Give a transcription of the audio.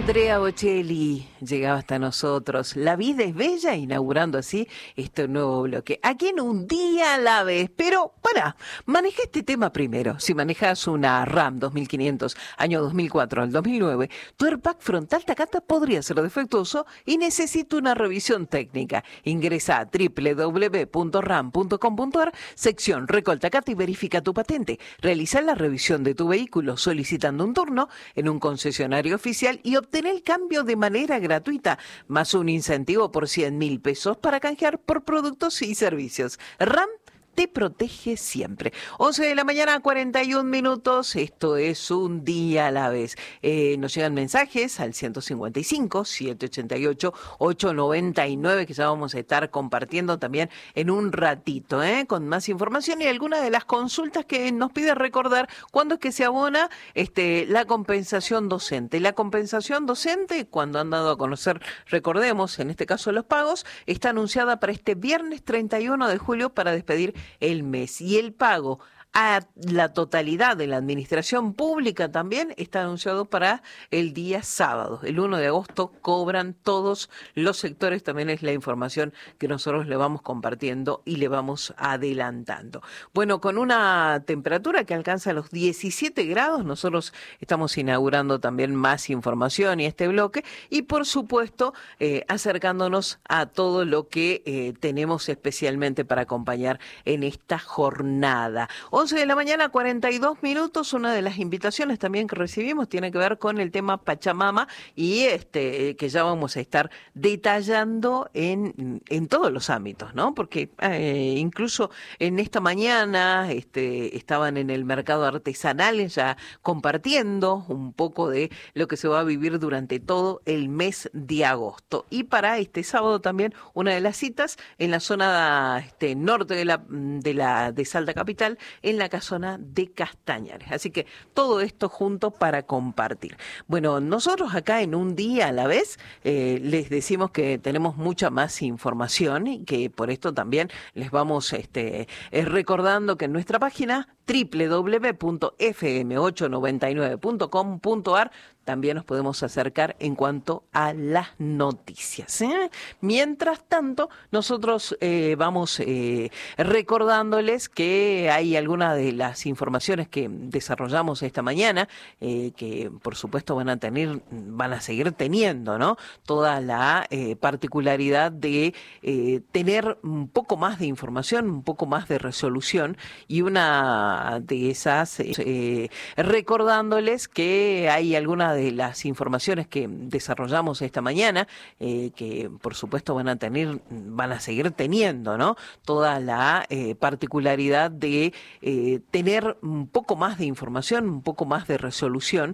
Andrea Bocelli llegaba hasta nosotros. La vida es bella, inaugurando así este nuevo bloque. Aquí en Un Día a la Vez. Pero, maneja este tema primero. Si manejas una RAM 2500, año 2004 al 2009, tu airbag frontal Takata podría ser defectuoso y necesita una revisión técnica. Ingresa a www.ram.com.ar, sección Recall Takata y verifica tu patente. Realiza la revisión de tu vehículo solicitando un turno en un concesionario oficial y obtener el cambio de manera gratuita, más un incentivo por 100.000 pesos para canjear por productos y servicios. RAM te protege siempre. 11 de la mañana, 41 minutos. Esto es Un Día a la Vez. Nos llegan mensajes al 155-788-899, que ya vamos a estar compartiendo también en un ratito, con más información y algunas de las consultas que nos pide recordar cuándo es que se abona la compensación docente. La compensación docente, cuando han dado a conocer, recordemos, en este caso los pagos, está anunciada para este viernes 31 de julio para despedir el mes. Y el pago a la totalidad de la administración pública también está anunciado para el día sábado. El 1 de agosto cobran todos los sectores, también es la información que nosotros le vamos compartiendo y le vamos adelantando. Bueno, con una temperatura que alcanza los 17 grados, nosotros estamos inaugurando también más información y este bloque y por supuesto acercándonos a todo lo que tenemos especialmente para acompañar en esta jornada. 11 de la mañana, 42 minutos. Una de las invitaciones también que recibimos tiene que ver con el tema Pachamama y que ya vamos a estar detallando en todos los ámbitos, ¿no? Porque incluso en esta mañana estaban en el mercado artesanal ya compartiendo un poco de lo que se va a vivir durante todo el mes de agosto. Y para este sábado también una de las citas en la zona norte de Salta Capital, en la casona de Castañares. Así que todo esto junto para compartir. Bueno, nosotros acá en Un Día a la Vez les decimos que tenemos mucha más información y que por esto también les vamos recordando que en nuestra página www.fm899.com.ar también nos podemos acercar en cuanto a las noticias. Mientras tanto, nosotros vamos recordándoles que hay algunas de las informaciones que desarrollamos esta mañana, que por supuesto van a seguir teniendo, ¿no? Toda la particularidad de tener un poco más de información, un poco más de resolución, y una de esas, recordándoles que hay algunas de las informaciones que desarrollamos esta mañana, que por supuesto van a seguir teniendo, ¿no? Toda la particularidad de tener un poco más de información, un poco más de resolución,